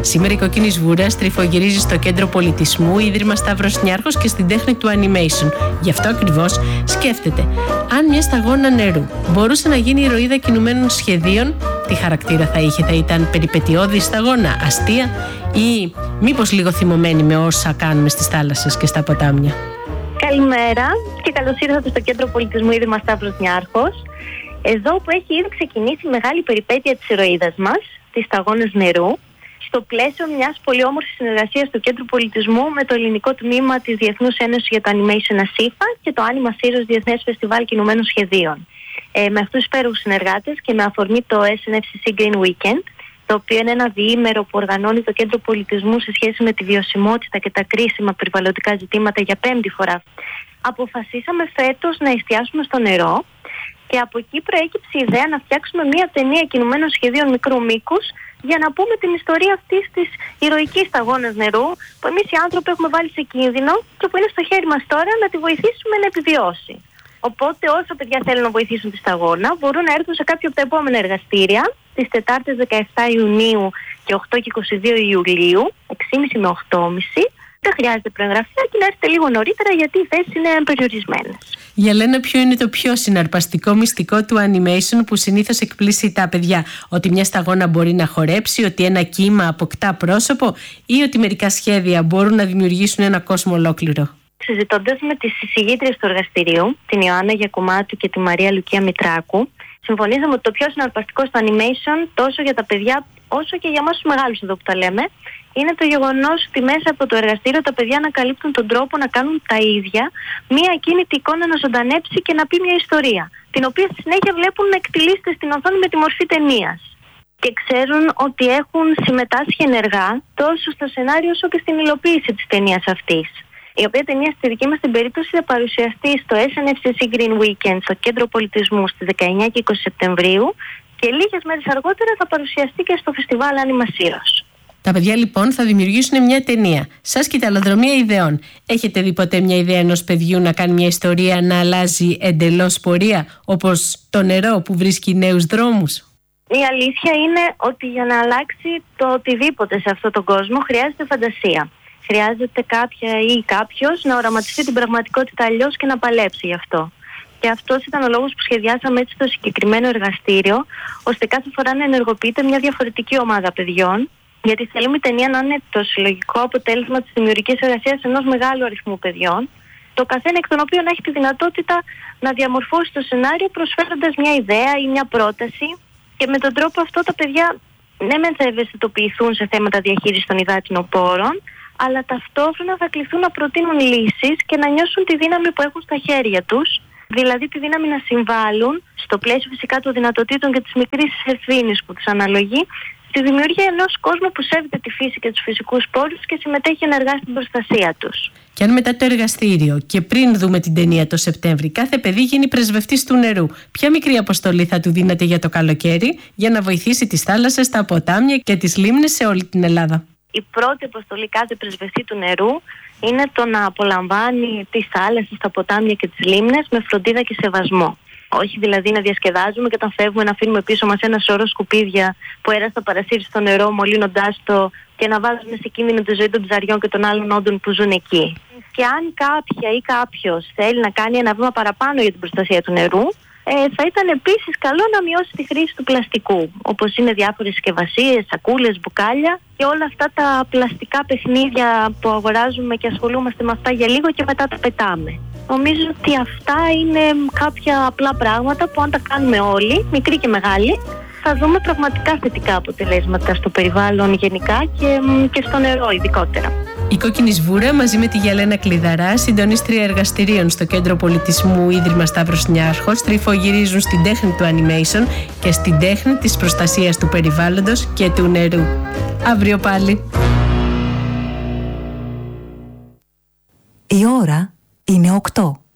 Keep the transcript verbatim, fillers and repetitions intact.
Σήμερα η Κόκκινη Σβούρα στριφογυρίζει στο Κέντρο Πολιτισμού Ίδρυμα Σταύρος Νιάρχος και στην τέχνη του animation. Γι' αυτό ακριβώς σκέφτεται, αν μια σταγόνα νερού μπορούσε να γίνει ηρωίδα κινουμένων σχεδίων, τι χαρακτήρα θα είχε, θα ήταν περιπετειώδη σταγόνα, αστεία ή μήπως λίγο θυμωμένη με όσα κάνουμε στις θάλασσες και στα ποτάμια? Καλημέρα και καλώς ήρθατε στο Κέντρο Πολιτισμού Ίδρυμα Σταύρος Νιάρχος. Εδώ που έχει ήδη ξεκινήσει η μεγάλη περιπέτεια της ηρωίδας μας, της σταγόνας νερού, στο πλαίσιο μιας πολύ όμορφης συνεργασίας του Κέντρου Πολιτισμού με το ελληνικό τμήμα της Διεθνούς Ένωσης για το Animation ΑΣΥΦΑ και το Anima Seros Διεθνές Φεστιβάλ Κινουμένων Σχεδίων. Ε, με αυτούς τους υπέροχους συνεργάτες και με αφορμή το ες εν εφ σι σι Green Weekend, το οποίο είναι ένα διήμερο που οργανώνει το Κέντρο Πολιτισμού σε σχέση με τη βιωσιμότητα και τα κρίσιμα περιβαλλοντικά ζητήματα για πέμπτη φορά, αποφασίσαμε φέτος να εστιάσουμε στο νερό και από εκεί προέκυψε η ιδέα να φτιάξουμε μια ταινία κινουμένων σχεδίων μικρού μήκους για να πούμε την ιστορία αυτής της ηρωικής σταγόνας νερού που εμείς οι άνθρωποι έχουμε βάλει σε κίνδυνο και που είναι στο χέρι μας τώρα να τη βοηθήσουμε να επιβιώσει. Οπότε όσα παιδιά θέλουν να βοηθήσουν τη σταγόνα μπορούν να έρθουν σε κάποιο από τα επόμενα εργαστήρια τις Τετάρτες δεκαεπτά Ιουνίου και οκτώ και είκοσι δύο Ιουλίου, έξι και μισή με οκτώ και μισή. Δεν χρειάζεται προεγγραφή και να έρθετε λίγο νωρίτερα γιατί οι θέσεις είναι περιορισμένες. Για Λένα, ποιο είναι το πιο συναρπαστικό μυστικό του animation που συνήθως εκπλήσει τα παιδιά? Ότι μια σταγόνα μπορεί να χορέψει, ότι ένα κύμα αποκτά πρόσωπο ή ότι μερικά σχέδια μπορούν να δημιουργήσουν ένα κόσμο ολόκληρο? Συζητώντας με τις εισηγήτριες του εργαστηρίου, την Ιωάννα Γιακουμάτου και τη Μαρία Λουκία Μητράκου, συμφωνήσαμε ότι το πιο συναρπαστικό στο animation, τόσο για τα παιδιά όσο και για εμάς τους μεγάλους εδώ που τα λέμε, είναι το γεγονός ότι μέσα από το εργαστήριο τα παιδιά ανακαλύπτουν τον τρόπο να κάνουν τα ίδια μία ακίνητη εικόνα να ζωντανέψει και να πει μια ιστορία, την οποία στη συνέχεια βλέπουν να εκτιλήσεται στην οθόνη με τη μορφή ταινίας. Και ξέρουν ότι έχουν συμμετάσχει ενεργά τόσο στο σενάριο όσο και στην υλοποίηση της ταινίας αυτής. Η οποία ταινία στη δική μας την περίπτωση θα παρουσιαστεί στο ες εν εφ σι σι Green Weekend στο Κέντρο Πολιτισμού στις δεκαεννιά και είκοσι Σεπτεμβρίου και λίγες μέρες αργότερα θα παρουσιαστεί και στο φεστιβάλ Anima Seros. Τα παιδιά λοιπόν θα δημιουργήσουν μια ταινία. Σας κυταλοδρομία ιδεών. Έχετε δει ποτέ μια ιδέα ενός παιδιού να κάνει μια ιστορία να αλλάζει εντελώς πορεία, όπως το νερό που βρίσκει νέους δρόμους? Η αλήθεια είναι ότι για να αλλάξει το οτιδήποτε σε αυτόν τον κόσμο χρειάζεται φαντασία. Χρειάζεται κάποια ή κάποιος να οραματιστεί την πραγματικότητα αλλιώς και να παλέψει γι' αυτό. Και αυτός ήταν ο λόγος που σχεδιάσαμε έτσι το συγκεκριμένο εργαστήριο, ώστε κάθε φορά να ενεργοποιείται μια διαφορετική ομάδα παιδιών, γιατί θέλουμε η ταινία να είναι το συλλογικό αποτέλεσμα της δημιουργικής εργασίας ενός μεγάλου αριθμού παιδιών, το καθένα εκ των οποίων έχει τη δυνατότητα να διαμορφώσει το σενάριο προσφέροντας μια ιδέα ή μια πρόταση, και με τον τρόπο αυτό τα παιδιά ναι μεν θα ευαισθητοποιηθούν σε θέματα διαχείρισης των υδάτινων πόρων, αλλά ταυτόχρονα θα κληθούν να προτείνουν λύσεις και να νιώσουν τη δύναμη που έχουν στα χέρια τους, δηλαδή τη δύναμη να συμβάλλουν, στο πλαίσιο φυσικά των δυνατοτήτων και της μικρής ευθύνης που τους αναλογεί, στη δημιουργία ενός κόσμου που σέβεται τη φύση και τους φυσικούς πόρους και συμμετέχει ενεργά στην προστασία τους. Και αν μετά το εργαστήριο και πριν δούμε την ταινία το Σεπτέμβρη, κάθε παιδί γίνει πρεσβευτής του νερού, ποια μικρή αποστολή θα του δίνετε για το καλοκαίρι για να βοηθήσει τις θάλασσες, τα ποτάμια και τις λίμνες σε όλη την Ελλάδα? Η πρώτη αποστολή κάθε πρεσβευτή του νερού είναι το να απολαμβάνει τις θάλασσες, τα ποτάμια και τις λίμνες με φροντίδα και σεβασμό. Όχι δηλαδή να διασκεδάζουμε και όταν φεύγουμε να αφήνουμε πίσω μας ένα σωρό σκουπίδια που αέρας θα παρασύρει στο νερό μολύνοντάς το και να βάζουμε σε κίνδυνο τη ζωή των ψαριών και των άλλων όντων που ζουν εκεί. Και αν κάποια ή κάποιος θέλει να κάνει ένα βήμα παραπάνω για την προστασία του νερού, ε, θα ήταν επίσης καλό να μειώσει τη χρήση του πλαστικού, όπως είναι διάφορες συσκευασίες, σακούλες, μπουκάλια και όλα αυτά τα πλαστικά παιχνίδια που αγοράζουμε και ασχολούμαστε με αυτά για λίγο και μετά τα πετάμε. Νομίζω ότι αυτά είναι κάποια απλά πράγματα που αν τα κάνουμε όλοι, μικροί και μεγάλοι, θα δούμε πραγματικά θετικά αποτελέσματα στο περιβάλλον γενικά και, και στο νερό ειδικότερα. Η Κόκκινη Σβούρα μαζί με τη Γιαλένα Κλειδαρά, συντονίστρια εργαστηρίων στο Κέντρο Πολιτισμού Ίδρυμα Σταύρος Νιάρχος, τρυφογυρίζουν στην τέχνη του animation και στην τέχνη της προστασίας του περιβάλλοντος και του νερού. Αύριο πάλι. Η ώρα είναι οκτώ.